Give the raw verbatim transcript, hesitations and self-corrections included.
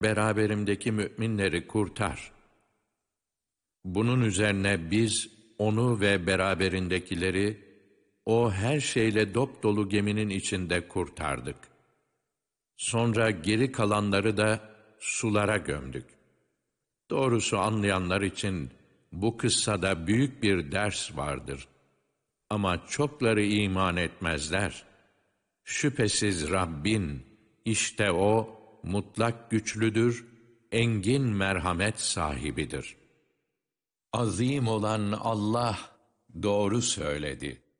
beraberimdeki müminleri kurtar. Bunun üzerine biz onu ve beraberindekileri o her şeyle dopdolu geminin içinde kurtardık. Sonra geri kalanları da sulara gömdük. Doğrusu anlayanlar için bu kıssada büyük bir ders vardır. Ama çokları iman etmezler. Şüphesiz Rabbin, işte O, mutlak güçlüdür, engin merhamet sahibidir. Azim olan Allah doğru söyledi.